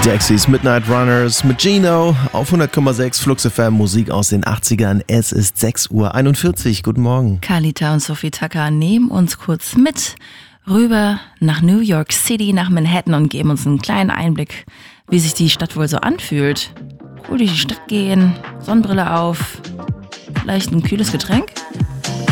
Dexys Midnight Runners mit Gino auf 100,6 Flux FM, Musik aus den 80ern. Es ist 6:41 Uhr. Guten Morgen. Carlita und Sophie Tucker nehmen uns kurz mit rüber nach New York City, nach Manhattan und geben uns einen kleinen Einblick, wie sich die Stadt wohl so anfühlt. Cool durch die Stadt gehen, Sonnenbrille auf, vielleicht ein kühles Getränk.